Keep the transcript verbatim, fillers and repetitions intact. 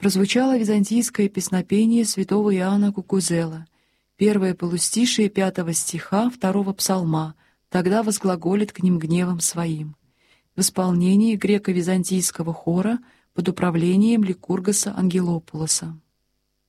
прозвучало византийское песнопение святого Иоанна Кукузела, первое полустишие пятого стиха второго псалма «Тогда возглаголит к ним гневом своим», в исполнении греко-византийского хора под управлением Ликургаса Ангелопулоса.